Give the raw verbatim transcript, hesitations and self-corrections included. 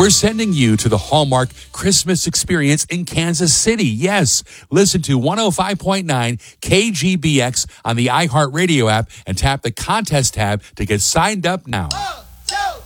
We're sending you to the Hallmark Christmas experience in Kansas City. Yes, listen to one oh five point nine K G B X on the iHeartRadio app and tap the contest tab to get signed up now.